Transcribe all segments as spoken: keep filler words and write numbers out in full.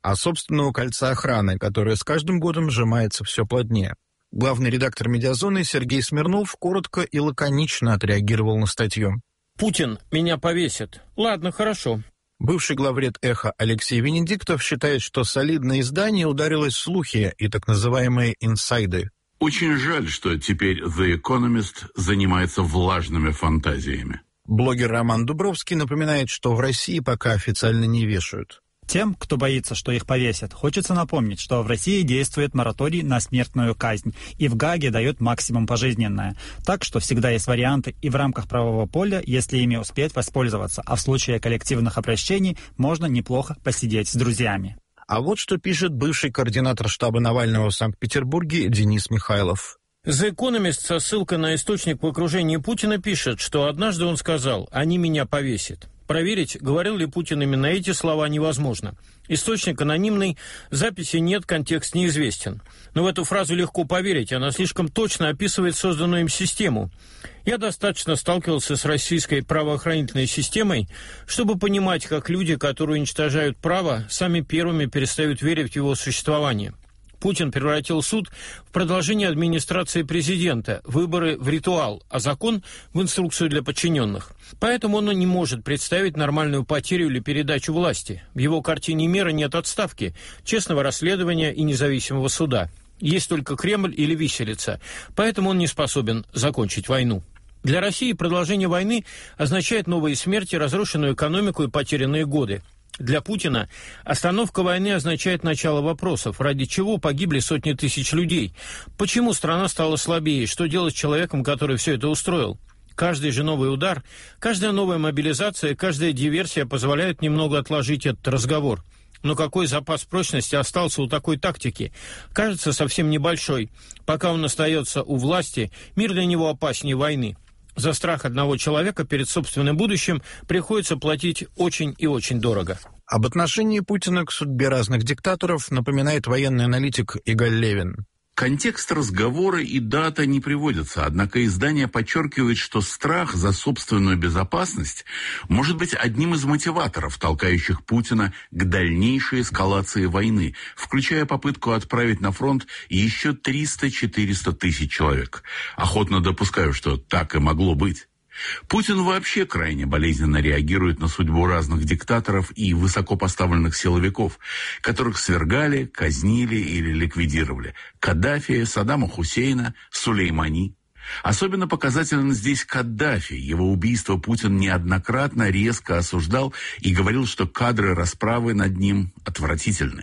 а собственного кольца охраны, которое с каждым годом сжимается все плотнее. Главный редактор «Медиазоны» Сергей Смирнов коротко и лаконично отреагировал на статью. «Путин меня повесит. Ладно, хорошо». Бывший главред «Эхо» Алексей Венедиктов считает, что солидное издание ударилось в слухи и так называемые инсайды. Очень жаль, что теперь The Economist занимается влажными фантазиями. Блогер Роман Дубровский напоминает, что в России пока официально не вешают. Тем, кто боится, что их повесят, хочется напомнить, что в России действует мораторий на смертную казнь, и в Гааге дает максимум пожизненное. Так что всегда есть варианты и в рамках правового поля, если ими успеть воспользоваться, а в случае коллективных обращений можно неплохо посидеть с друзьями. А вот что пишет бывший координатор штаба Навального в Санкт-Петербурге Денис Михайлов. The Economist со ссылкой на источник в окружении Путина пишет, что однажды он сказал: «Они меня повесят». Проверить, говорил ли Путин именно эти слова, невозможно. Источник анонимный, записи нет, контекст неизвестен. Но в эту фразу легко поверить, она слишком точно описывает созданную им систему. Я достаточно сталкивался с российской правоохранительной системой, чтобы понимать, как люди, которые уничтожают право, сами первыми перестают верить в его существование. Путин превратил суд в продолжение администрации президента, выборы в ритуал, а закон в инструкцию для подчиненных. Поэтому он не может представить нормальную потерю или передачу власти. В его картине мира нет отставки, честного расследования и независимого суда. Есть только Кремль или виселица, поэтому он не способен закончить войну. Для России продолжение войны означает новые смерти, разрушенную экономику и потерянные годы. Для Путина остановка войны означает начало вопросов, ради чего погибли сотни тысяч людей, почему страна стала слабее, что делать с человеком, который все это устроил. Каждый же новый удар, каждая новая мобилизация, каждая диверсия позволяет немного отложить этот разговор. Но какой запас прочности остался у такой тактики? Кажется, совсем небольшой. Пока он остается у власти, мир для него опаснее войны. За страх одного человека перед собственным будущим приходится платить очень и очень дорого. Об отношении Путина к судьбе разных диктаторов напоминает военный аналитик Игаль Левин. Контекст разговора и дата не приводятся, однако издание подчеркивает, что страх за собственную безопасность может быть одним из мотиваторов, толкающих Путина к дальнейшей эскалации войны, включая попытку отправить на фронт еще триста-четыреста тысяч человек. Охотно допускаю, что так и могло быть. Путин вообще крайне болезненно реагирует на судьбу разных диктаторов и высокопоставленных силовиков, которых свергали, казнили или ликвидировали. Каддафи, Саддама Хусейна, Сулеймани. Особенно показателен здесь Каддафи. Его убийство Путин неоднократно резко осуждал и говорил, что кадры расправы над ним отвратительны.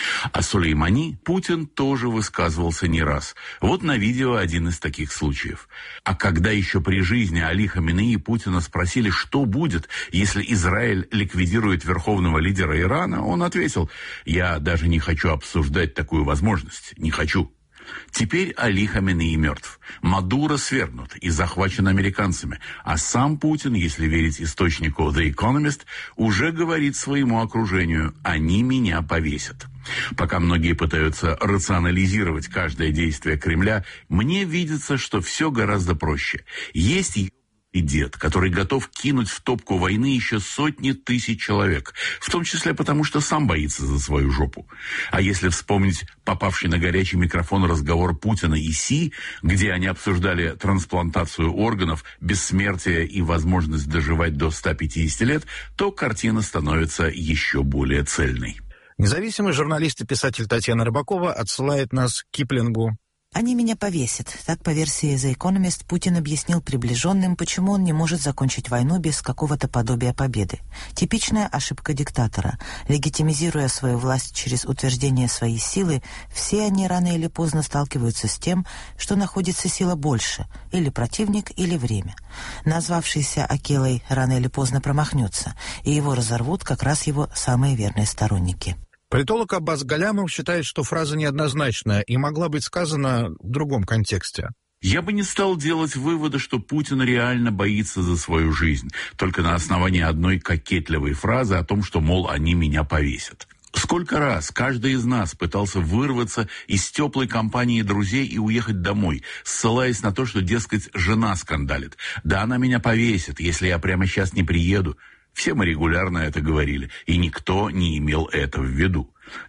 О Сулеймани Путин тоже высказывался не раз. Вот на видео один из таких случаев. А когда еще при жизни Али Хаминеи Путина спросили, что будет, если Израиль ликвидирует верховного лидера Ирана, он ответил: «Я даже не хочу обсуждать такую возможность. Не хочу». Теперь Али Хаминеи мертв. Мадуро свергнут и захвачен американцами. А сам Путин, если верить источнику The Economist, уже говорит своему окружению: «Они меня повесят». Пока многие пытаются рационализировать каждое действие Кремля, мне видится, что все гораздо проще. Есть и дед, который готов кинуть в топку войны еще сотни тысяч человек, в том числе потому, что сам боится за свою жопу. А если вспомнить попавший на горячий микрофон разговор Путина и Си, где они обсуждали трансплантацию органов, бессмертие и возможность доживать до ста пятидесяти лет, то картина становится еще более цельной. Независимый журналист и писатель Татьяна Рыбакова отсылает нас к Киплингу. «Они меня повесят». Так, по версии The Economist, Путин объяснил приближенным, почему он не может закончить войну без какого-то подобия победы. Типичная ошибка диктатора. Легитимизируя свою власть через утверждение своей силы, все они рано или поздно сталкиваются с тем, что находится сила больше, или противник, или время. Назвавшийся Акелой рано или поздно промахнется, и его разорвут как раз его самые верные сторонники. Политолог Аббас Галямов считает, что фраза неоднозначная и могла быть сказана в другом контексте. Я бы не стал делать вывода, что Путин реально боится за свою жизнь, только на основании одной кокетливой фразы о том, что, мол, они меня повесят. Сколько раз каждый из нас пытался вырваться из теплой компании друзей и уехать домой, ссылаясь на то, что, дескать, жена скандалит. Да она меня повесит, если я прямо сейчас не приеду. Все мы регулярно это говорили, и никто не имел это в виду.